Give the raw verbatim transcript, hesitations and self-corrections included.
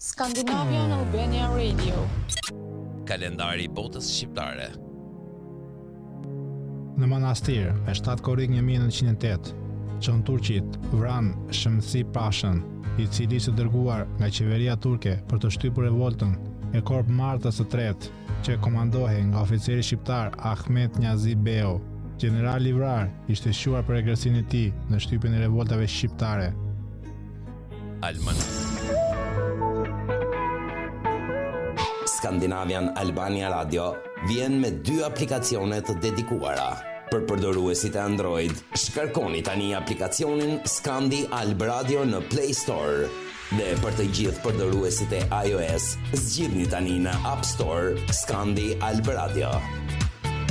Scandinavian Albania Radio. Kalendari i botës shqiptare. Në Manastir, e shtatë korrik një mijë e nëntëqind e tetë, çon turqit vran Shëmsi Pashën, i cili ishte dërguar nga qeveria turke për të shtypur revoltën e Korp Martës së tretë, që komandohej nga oficeri shqiptar Ahmet Njazi Beu. General Livrar ishte shuar për egërsinë e tij në shtypjen e revoltave shqiptare. Alman. Scandinavian Albania Radio vjen me dy aplikacione të dedikuara. Për përdoruesit e Android, shkarkoni tani aplikacionin Scandi Alb Radio në Play Store. Dhe për të gjithë përdoruesit e iOS, zgjidhni tani në App Store Scandi Alb Radio.